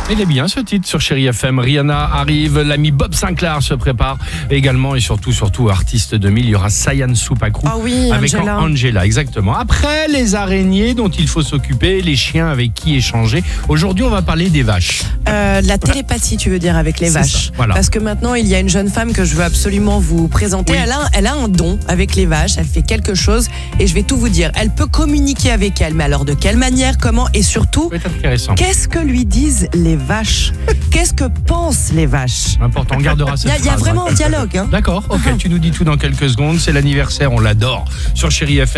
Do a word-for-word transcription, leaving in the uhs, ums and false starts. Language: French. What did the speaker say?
Il est bien ce titre sur Chéri F M. Rihanna arrive, l'ami Bob Sinclair se prépare également et surtout, surtout artiste deux mille, il y aura Sayan Soupacrou Ah oui, avec Angela. Angela, exactement. Après les araignées dont il faut s'occuper, les chiens avec qui échanger. Aujourd'hui, on va parler des vaches. Euh, la télépathie, tu veux dire, avec les C'est vaches. ça, voilà. Parce que maintenant, il y a une jeune femme que je veux absolument vous présenter. Oui. Elle, a, elle a un don avec les vaches. Elle fait quelque chose et je vais tout vous dire. Elle peut communiquer avec elles. Mais alors, de quelle manière, comment et surtout, Ça peut être intéressant. qu'est-ce que lui disent les vaches? Qu'est-ce que pensent les vaches? Important, on gardera Il cette y a, il y a phrase, vraiment hein. un dialogue. Hein. D'accord, ok, tu nous dis tout dans quelques secondes. C'est l'anniversaire, on l'adore sur Chéri F M.